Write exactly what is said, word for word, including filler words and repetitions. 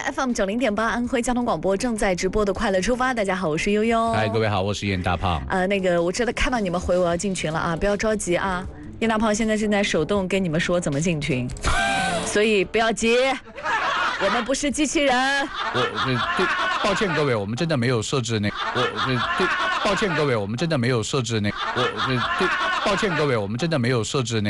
F M 九零点八安徽交通广播正在直播的快乐出发。大家好，我是悠悠。 嗨，各位好，我是严大胖。 呃，那个我知道看到你们回我要进群了啊，不要着急啊。严大胖现在正在手动跟你们说怎么进群，所以不要急，我们不是机器人。 我呃对，抱歉各位，我们真的没有设置那，我呃对，抱歉各位，我们真的没有设置那，我呃对，抱歉各位，我们真的没有设置那。